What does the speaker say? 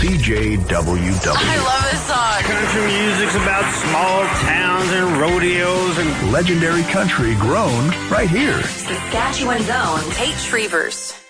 CJWW. I love this song. Country music's about small towns and rodeos and legendary country grown right here. Saskatchewan's own Kate Shrevers.